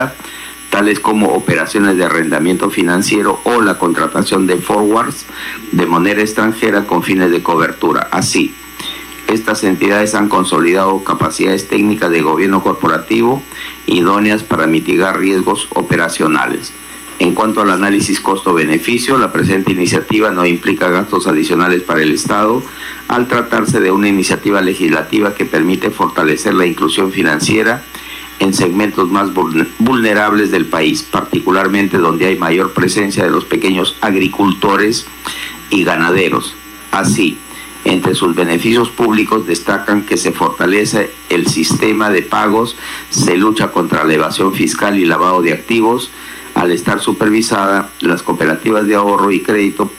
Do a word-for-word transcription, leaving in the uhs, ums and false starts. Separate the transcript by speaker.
Speaker 1: tales como operaciones de arrendamiento financiero o la contratación de forwards de moneda extranjera con fines de cobertura. Así, estas entidades han consolidado capacidades técnicas de gobierno corporativo idóneas para mitigar riesgos operacionales. En cuanto al análisis costo-beneficio, la presente iniciativa no implica gastos adicionales para el Estado al tratarse de una iniciativa legislativa que permite fortalecer la inclusión financiera en segmentos más vulnerables del país, particularmente donde hay mayor presencia de los pequeños agricultores y ganaderos. Así, entre sus beneficios públicos destacan que se fortalece el sistema de pagos, se lucha contra la evasión fiscal y lavado de activos. Al estar supervisada, las cooperativas de ahorro y crédito